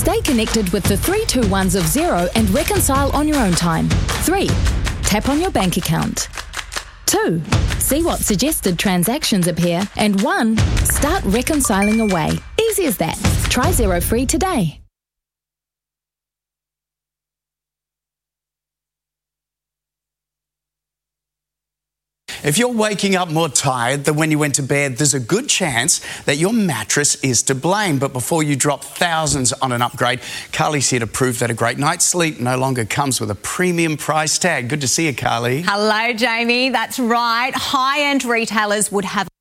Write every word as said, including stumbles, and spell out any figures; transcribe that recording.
Stay connected with the three two ones of Xero and reconcile on your own time. Three, tap on your bank account. Two, see what suggested transactions appear. And one, start reconciling away. Easy as that. Try Xero free today. If you're waking up more tired than when you went to bed, there's a good chance that your mattress is to blame. But before you drop thousands on an upgrade, Carly's here to prove that a great night's sleep no longer comes with a premium price tag. Good to see you, Carly. Hello, Jamie. That's right. High-end retailers would have